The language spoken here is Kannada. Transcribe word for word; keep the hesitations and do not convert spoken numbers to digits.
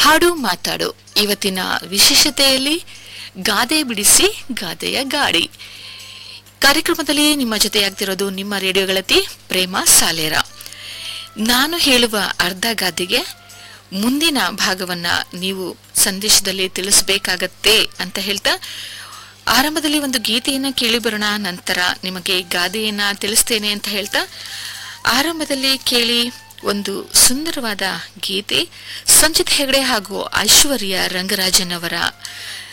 ಹಾಡು ಮಾತಾಡು ಇವತ್ತಿನ ವಿಶೇಷತೆಯಲ್ಲಿ ಗಾದೆ ಬಿಡಿಸಿ ಗಾದೆಯ ಗಾಡಿ ಕಾರ್ಯಕ್ರಮದಲ್ಲಿ ನಿಮ್ಮ ಜೊತೆಯಾಗ್ತಿರೋದು ನಿಮ್ಮ ರೇಡಿಯೋ ಗೆಳತಿ ಪ್ರೇಮ ಸಾಲೇರ. ನಾನು ಹೇಳುವ ಅರ್ಧ ಗಾದೆಗೆ ಮುಂದಿನ ಭಾಗವನ್ನ ನೀವು ಸಂದೇಶದಲ್ಲಿ ತಿಳಿಸಬೇಕಾಗತ್ತೆ ಅಂತ ಹೇಳ್ತಾ ಆರಂಭದಲ್ಲಿ ಒಂದು ಗೀತೆಯನ್ನ ಕೇಳಿ ಬರೋಣ. ನಂತರ ನಿಮಗೆ ಗಾದೆಯನ್ನ ತಿಳಿಸ್ತೇನೆ ಅಂತ ಹೇಳ್ತಾ ಆರಂಭದಲ್ಲಿ ಕೇಳಿ ಒಂದು ಸುಂದರವಾದ ಗೀತೆ. ಸಂಚಿತ್ ಹೆಗಡೆ ಹಾಗೂ ಐಶ್ವರ್ಯ ರಂಗರಾಜನ್ ಅವರ